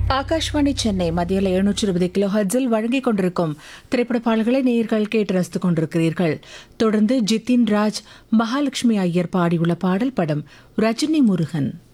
ஆகாஷ்வாணி சென்னை மத்தியில் 720 கிலோ ஹர்ட்ஸில் வழங்கிக் கொண்டிருக்கும் திரைப்பட பாடல்களை நேயர்கள் கேட்டு ரசித்துக் கொண்டிருக்கிறீர்கள். தொடர்ந்து ஜித்தின் ராஜ், மகாலட்சுமி ஐயர் பாடியுள்ள பாடல் படம் ரஜினி முருகன்.